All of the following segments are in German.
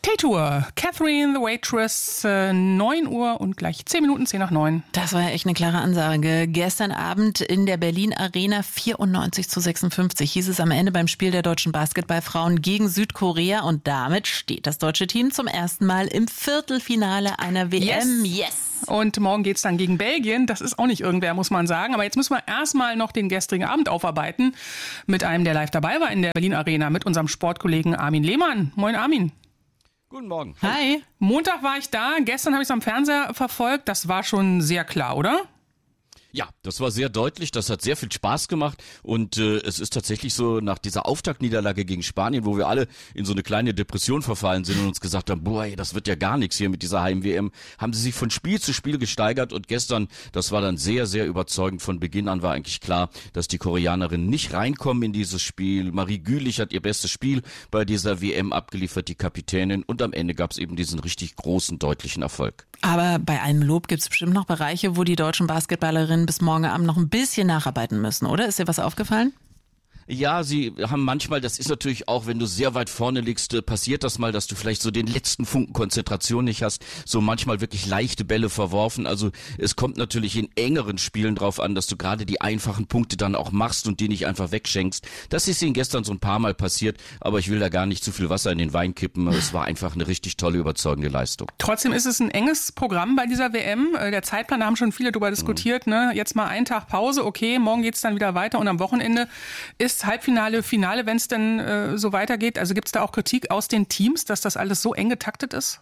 K-Tour, Catherine the Waitress, 9 Uhr und gleich 10 Minuten, 10 nach 9. Das war ja echt eine klare Ansage. Gestern Abend in der Berlin Arena 94:56 hieß es am Ende beim Spiel der deutschen Basketballfrauen gegen Südkorea und damit steht das deutsche Team zum ersten Mal im Viertelfinale einer WM. Yes! Und morgen geht's dann gegen Belgien. Das ist auch nicht irgendwer, muss man sagen. Aber jetzt müssen wir erstmal noch den gestrigen Abend aufarbeiten mit einem, der live dabei war in der Berlin Arena, mit unserem Sportkollegen Armin Lehmann. Moin Armin. Guten Morgen. Hi. Montag war ich da, gestern habe ich es am Fernseher verfolgt. Das war schon sehr klar, oder? Ja, das war sehr deutlich, das hat sehr viel Spaß gemacht und es ist tatsächlich so, nach dieser Auftaktniederlage gegen Spanien, wo wir alle in so eine kleine Depression verfallen sind und uns gesagt haben, boah, ey, das wird ja gar nichts hier mit dieser Heim-WM, haben sie sich von Spiel zu Spiel gesteigert und gestern, das war dann sehr, sehr überzeugend. Von Beginn an war eigentlich klar, dass die Koreanerinnen nicht reinkommen in dieses Spiel. Marie Gülich hat ihr bestes Spiel bei dieser WM abgeliefert, die Kapitänin, und am Ende gab es eben diesen richtig großen, deutlichen Erfolg. Aber bei allem Lob gibt es bestimmt noch Bereiche, wo die deutschen Basketballerinnen bis morgen Abend noch ein bisschen nacharbeiten müssen, oder? Ist dir was aufgefallen? Ja, sie haben manchmal, das ist natürlich auch, wenn du sehr weit vorne liegst, passiert das mal, dass du vielleicht so den letzten Funken Konzentration nicht hast, so manchmal wirklich leichte Bälle verworfen. Also es kommt natürlich in engeren Spielen drauf an, dass du gerade die einfachen Punkte dann auch machst und die nicht einfach wegschenkst. Das ist ihnen gestern so ein paar Mal passiert, aber ich will da gar nicht zu viel Wasser in den Wein kippen. Es war einfach eine richtig tolle, überzeugende Leistung. Trotzdem ist es ein enges Programm bei dieser WM. Der Zeitplan, da haben schon viele drüber diskutiert. Ne? Jetzt mal einen Tag Pause, okay, morgen geht's dann wieder weiter und am Wochenende ist Halbfinale, Finale, wenn es denn so weitergeht. Also gibt es da auch Kritik aus den Teams, dass das alles so eng getaktet ist?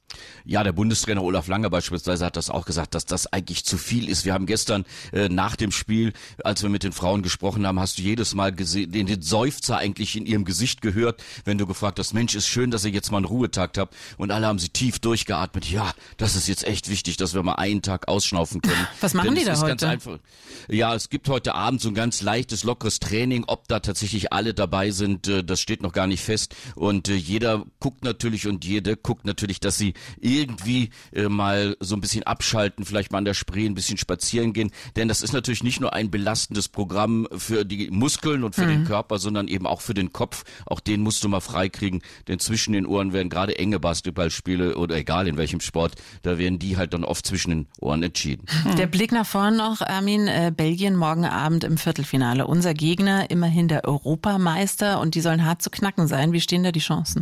Ja, der Bundestrainer Olaf Lange beispielsweise hat das auch gesagt, dass das eigentlich zu viel ist. Wir haben gestern nach dem Spiel, als wir mit den Frauen gesprochen haben, hast du jedes Mal gesehen, den Seufzer eigentlich in ihrem Gesicht gehört, wenn du gefragt hast, Mensch, ist schön, dass ihr jetzt mal einen Ruhetag habt. Und alle haben sie tief durchgeatmet. Ja, das ist jetzt echt wichtig, dass wir mal einen Tag ausschnaufen können. Was machen die da heute? Ganz einfach, ja, es gibt heute Abend so ein ganz leichtes, lockeres Training. Ob da tatsächlich alle dabei sind, das steht noch gar nicht fest. Und jeder guckt natürlich und jede guckt natürlich, dass sie irgendwie mal so ein bisschen abschalten, vielleicht mal an der Spree ein bisschen spazieren gehen, denn das ist natürlich nicht nur ein belastendes Programm für die Muskeln und für den Körper, sondern eben auch für den Kopf. Auch den musst du mal freikriegen, denn zwischen den Ohren werden gerade enge Basketballspiele oder egal in welchem Sport, da werden die halt dann oft zwischen den Ohren entschieden. Der Blick nach vorne noch, Armin, Belgien morgen Abend im Viertelfinale. Unser Gegner, immerhin der Europameister, und die sollen hart zu knacken sein. Wie stehen da die Chancen?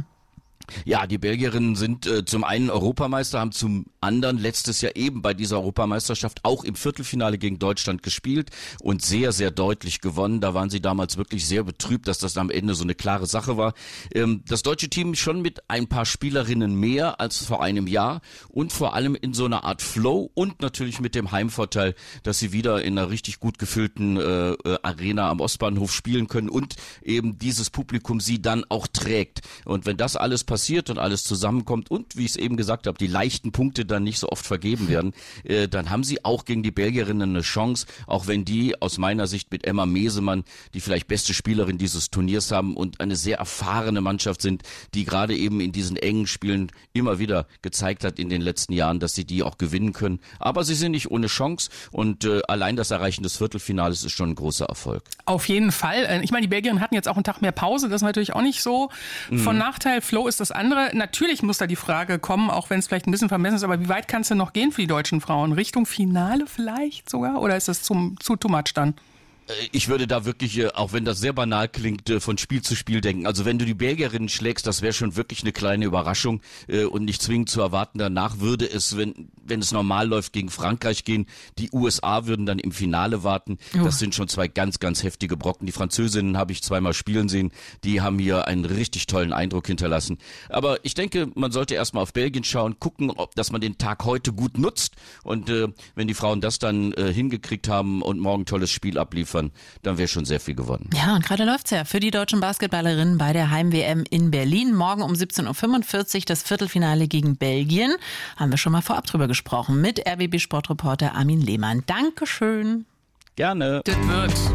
Ja, die Belgierinnen sind zum einen Europameister, haben zum anderen letztes Jahr eben bei dieser Europameisterschaft auch im Viertelfinale gegen Deutschland gespielt und sehr, sehr deutlich gewonnen. Da waren sie damals wirklich sehr betrübt, dass das am Ende so eine klare Sache war. Das deutsche Team schon mit ein paar Spielerinnen mehr als vor einem Jahr und vor allem in so einer Art Flow und natürlich mit dem Heimvorteil, dass sie wieder in einer richtig gut gefüllten Arena am Ostbahnhof spielen können und eben dieses Publikum sie dann auch trägt. Und wenn das alles passiert und alles zusammenkommt und, wie ich es eben gesagt habe, die leichten Punkte dann nicht so oft vergeben werden, dann haben sie auch gegen die Belgierinnen eine Chance, auch wenn die aus meiner Sicht mit Emma Mesemann die vielleicht beste Spielerin dieses Turniers haben und eine sehr erfahrene Mannschaft sind, die gerade eben in diesen engen Spielen immer wieder gezeigt hat in den letzten Jahren, dass sie die auch gewinnen können. Aber sie sind nicht ohne Chance und allein das Erreichen des Viertelfinales ist schon ein großer Erfolg. Auf jeden Fall. Ich meine, die Belgierinnen hatten jetzt auch einen Tag mehr Pause, das ist natürlich auch nicht so von Nachteil. Flow ist das andere. Natürlich muss da die Frage kommen, auch wenn es vielleicht ein bisschen vermessen ist, aber wie weit kann es denn noch gehen für die deutschen Frauen? Richtung Finale vielleicht sogar? Oder ist das zu too much dann? Ich würde da wirklich, auch wenn das sehr banal klingt, von Spiel zu Spiel denken. Also wenn du die Belgierinnen schlägst, das wäre schon wirklich eine kleine Überraschung und nicht zwingend zu erwarten. Danach würde es, wenn es normal läuft, gegen Frankreich gehen. Die USA würden dann im Finale warten. Das sind schon zwei ganz, ganz heftige Brocken. Die Französinnen habe ich zweimal spielen sehen. Die haben hier einen richtig tollen Eindruck hinterlassen. Aber ich denke, man sollte erstmal auf Belgien schauen, gucken, dass man den Tag heute gut nutzt. Und wenn die Frauen das dann hingekriegt haben und morgen ein tolles Spiel abliefern, dann wäre schon sehr viel gewonnen. Ja, und gerade läuft's ja für die deutschen Basketballerinnen bei der Heim-WM in Berlin. Morgen um 17:45 Uhr das Viertelfinale gegen Belgien. Haben wir schon mal vorab drüber gesprochen mit RBB-Sportreporter Armin Lehmann. Dankeschön. Gerne. Das wird.